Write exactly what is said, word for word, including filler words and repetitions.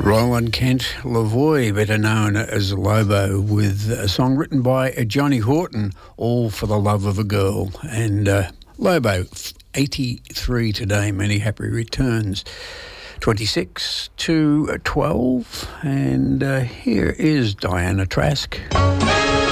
Roland Kent Lavoie, better known as Lobo, with a song written by Johnny Horton, All for the Love of a Girl. And uh, Lobo, eighty-three today, many happy returns. twenty-six to twelve, and uh, here is Diana Trask.